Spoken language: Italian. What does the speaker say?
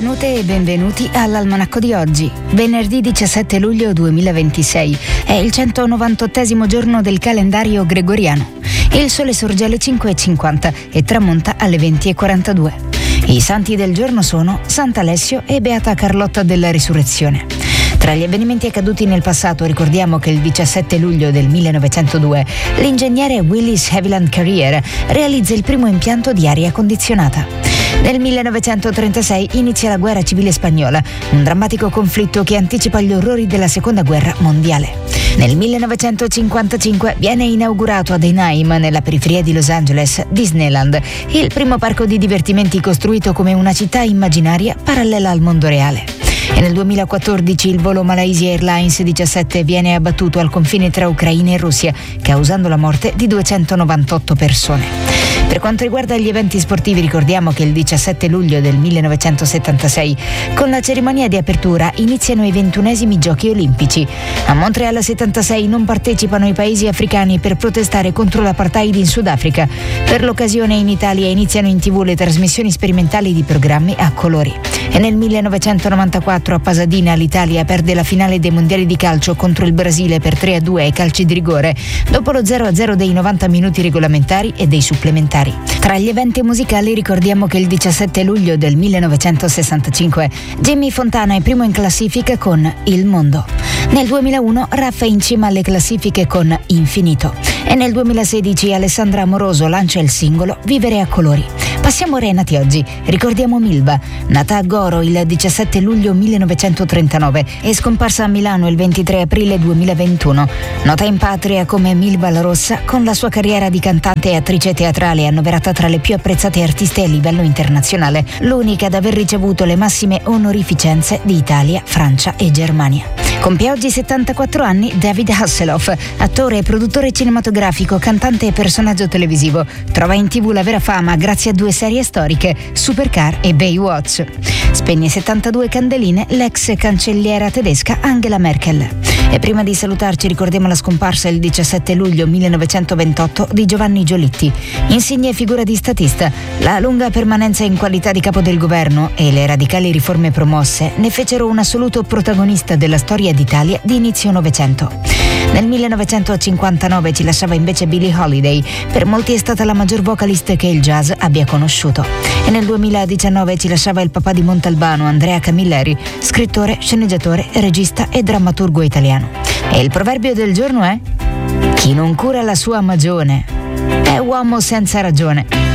Benvenute e benvenuti all'Almanacco di oggi, venerdì 17 luglio 2026. È il 198° giorno del calendario gregoriano. Il sole sorge alle 5:50 e tramonta alle 20:42. I santi del giorno sono Sant'Alessio e Beata Carlotta della Risurrezione. Tra gli avvenimenti accaduti nel passato ricordiamo che il 17 luglio del 1902 l'ingegnere Willis Haviland Carrier realizza il primo impianto di aria condizionata. Nel 1936 inizia la guerra civile spagnola, un drammatico conflitto che anticipa gli orrori della seconda guerra mondiale. Nel 1955 viene inaugurato ad Anaheim, nella periferia di Los Angeles, Disneyland, il primo parco di divertimenti costruito come una città immaginaria parallela al mondo reale. E nel 2014 il volo Malaysia Airlines 17 viene abbattuto al confine tra Ucraina e Russia, causando la morte di 298 persone. Per quanto riguarda gli eventi sportivi ricordiamo che il 17 luglio del 1976 con la cerimonia di apertura iniziano i 21esimi Giochi Olimpici. A Montreal 76 non partecipano i paesi africani per protestare contro l'apartheid in Sudafrica. Per l'occasione in Italia iniziano in TV le trasmissioni sperimentali di programmi a colori. E nel 1994 a Pasadena l'Italia perde la finale dei mondiali di calcio contro il Brasile per 3-2 ai calci di rigore, dopo lo 0-0 dei 90 minuti regolamentari e dei supplementari. Tra gli eventi musicali ricordiamo che il 17 luglio del 1965 Jimmy Fontana è primo in classifica con Il Mondo. Nel 2001 Raffa è in cima alle classifiche con Infinito. E nel 2016 Alessandra Amoroso lancia il singolo Vivere a colori. Passiamo ai renati oggi. Ricordiamo Milva, nata a Goro il 17 luglio 1939 e scomparsa a Milano il 23 aprile 2021. Nota in patria come Milva la Rossa, con la sua carriera di cantante e attrice teatrale annoverata tra le più apprezzate artiste a livello internazionale, l'unica ad aver ricevuto le massime onorificenze di Italia, Francia e Germania. Compie oggi 74 anni David Hasselhoff, attore e produttore cinematografico, cantante e personaggio televisivo. Trova in TV la vera fama grazie a due serie storiche, Supercar e Baywatch. Spegne 72 candeline l'ex cancelliera tedesca Angela Merkel. E prima di salutarci ricordiamo la scomparsa il 17 luglio 1928 di Giovanni Giolitti, insigne figura di statista. La lunga permanenza in qualità di capo del governo e le radicali riforme promosse ne fecero un assoluto protagonista della storia d'Italia di inizio Novecento. Nel 1959 ci lasciava invece Billie Holiday, per molti è stata la maggior vocalist che il jazz abbia conosciuto. E nel 2019 ci lasciava il papà di Montalbano, Andrea Camilleri, scrittore, sceneggiatore, regista e drammaturgo italiano. E il proverbio del giorno è: chi non cura la sua magione è uomo senza ragione.